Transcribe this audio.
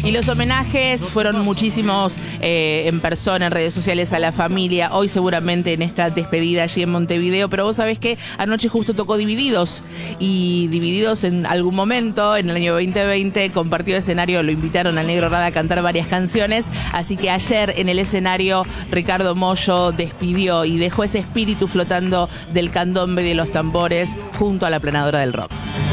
Y los homenajes fueron muchísimos en persona, en redes sociales, a la familia. Hoy seguramente en esta despedida allí en Montevideo. Pero vos sabés que anoche justo tocó Divididos. Y Divididos en algún momento, en el año 2020, compartió escenario. Lo invitaron al Negro Rada a cantar varias canciones. Así que ayer en el escenario Ricardo Mollo despidió y dejó ese espíritu flotando del candombe, de los tambores, junto a la planadora del rock.